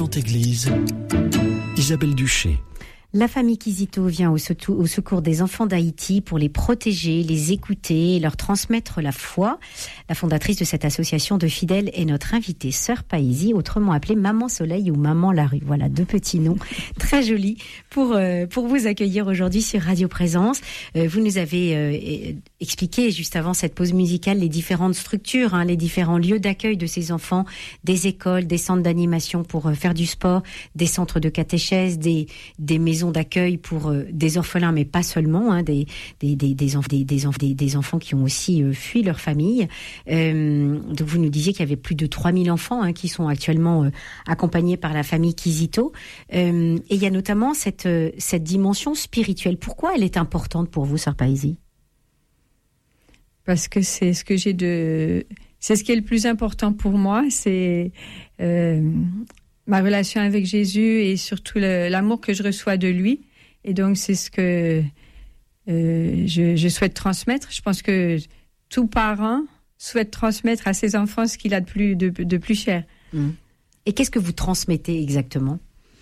Église, Isabelle Duché. La famille Kizito vient au secours des enfants d'Haïti pour les protéger, les écouter et leur transmettre la foi. La fondatrice de cette association de fidèles est notre invitée, Sœur Païsie, autrement appelée Maman Soleil ou Maman la Rue. Voilà, deux petits noms très jolis pour vous accueillir aujourd'hui sur Radio Présence. Vous nous avez expliqué juste avant cette pause musicale les différentes structures, les différents lieux d'accueil de ces enfants, des écoles, des centres d'animation pour faire du sport, des centres de catéchèse, des maisons d'accueil pour des orphelins, mais pas seulement, des enfants qui ont aussi fui leur famille. Donc vous nous disiez qu'il y avait plus de 3000 enfants qui sont actuellement accompagnés par la famille Kizito. Et il y a notamment cette dimension spirituelle. Pourquoi elle est importante pour vous, Sœur Païsie ? Parce que c'est ce qui est le plus important pour moi, c'est ma relation avec Jésus et surtout l'amour que je reçois de lui. Et donc, c'est ce que je souhaite transmettre. Je pense que tout parent souhaite transmettre à ses enfants ce qu'il a de plus cher. Et qu'est-ce que vous transmettez exactement ?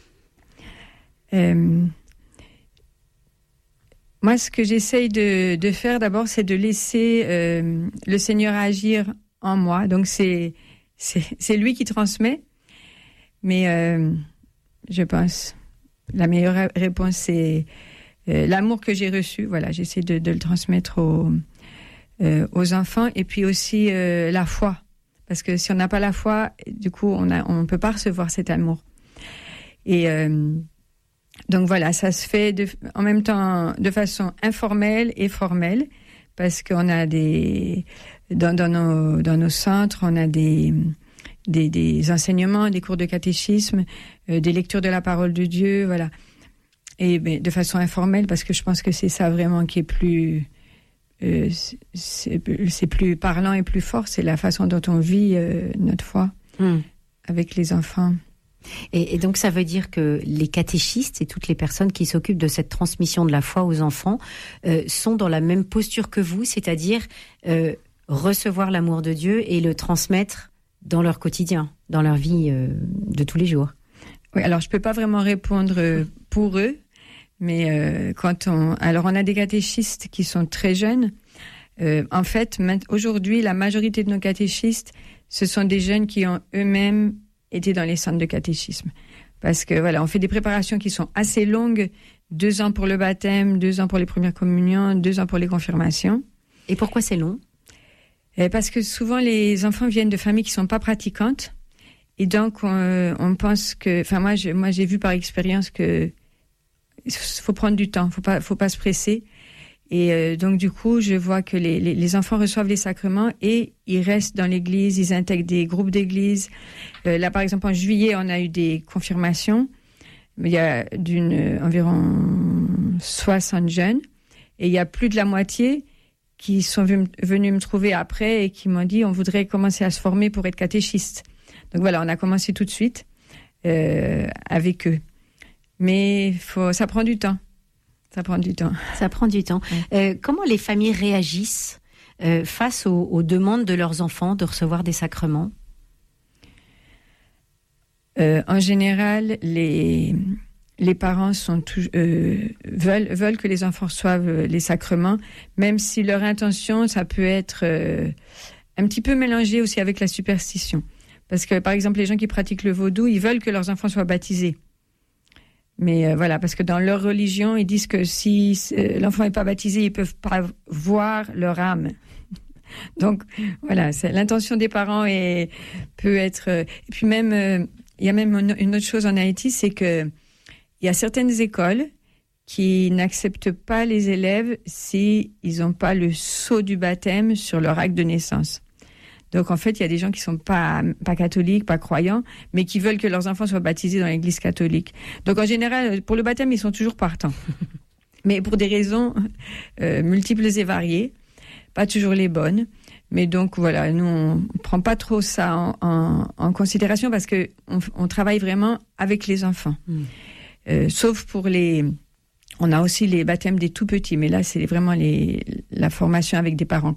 Moi, ce que j'essaye de faire d'abord, c'est de laisser le Seigneur agir en moi. Donc, c'est lui qui transmet. Mais je pense la meilleure réponse, c'est l'amour que j'ai reçu. Voilà, j'essaie de le transmettre aux enfants. Et puis aussi la foi. Parce que si on n'a pas la foi, du coup, on ne peut pas recevoir cet amour. Et donc voilà, ça se fait en même temps de façon informelle et formelle. Parce qu'on a dans nos centres, on a des enseignements, des cours de catéchisme, des lectures de la parole de Dieu, voilà. Et de façon informelle, parce que je pense que c'est ça vraiment qui est plus... c'est plus parlant et plus fort, c'est la façon dont on vit notre foi avec les enfants. Et donc ça veut dire que les catéchistes et toutes les personnes qui s'occupent de cette transmission de la foi aux enfants sont dans la même posture que vous, c'est-à-dire recevoir l'amour de Dieu et le transmettre dans leur quotidien, dans leur vie de tous les jours. Oui, alors je peux pas vraiment répondre pour eux, mais on a des catéchistes qui sont très jeunes. En fait, aujourd'hui, la majorité de nos catéchistes, ce sont des jeunes qui ont eux-mêmes été dans les centres de catéchisme. Parce que voilà, on fait des préparations qui sont assez longues, 2 ans pour le baptême, 2 ans pour les premières communions, 2 ans pour les confirmations. Et pourquoi c'est long ? Parce que souvent, les enfants viennent de familles qui ne sont pas pratiquantes. Et donc, on pense que... Enfin, moi, j'ai vu par expérience que il faut prendre du temps, faut pas se presser. Et donc, du coup, je vois que les enfants reçoivent les sacrements et ils restent dans l'église, ils intègrent des groupes d'église. Là, par exemple, en juillet, on a eu des confirmations. Il y a environ 60 jeunes. Et il y a plus de la moitié qui sont venus me trouver après et qui m'ont dit on voudrait commencer à se former pour être catéchiste. Donc voilà, on a commencé tout de suite avec eux. Mais ça prend du temps. Ça prend du temps. Ouais. Comment les familles réagissent face aux demandes de leurs enfants de recevoir des sacrements ? En général, les parents veulent que les enfants reçoivent les sacrements, même si leur intention, ça peut être un petit peu mélangé aussi avec la superstition. Parce que, par exemple, les gens qui pratiquent le vaudou, ils veulent que leurs enfants soient baptisés. Mais voilà, parce que dans leur religion, ils disent que si l'enfant n'est pas baptisé, ils peuvent pas voir leur âme. Donc, voilà, l'intention des parents peut être... et puis même, il y a même une autre chose en Haïti, c'est que il y a certaines écoles qui n'acceptent pas les élèves si ils n'ont pas le sceau du baptême sur leur acte de naissance. Donc, en fait, il y a des gens qui sont pas catholiques, pas croyants, mais qui veulent que leurs enfants soient baptisés dans l'église catholique. Donc, en général, pour le baptême, ils sont toujours partants. Mais pour des raisons multiples et variées, pas toujours les bonnes. Mais donc, voilà, nous, on prend pas trop ça en considération parce que on travaille vraiment avec les enfants. Sauf pour on a aussi les baptêmes des tout petits, mais là, c'est vraiment la formation avec des parents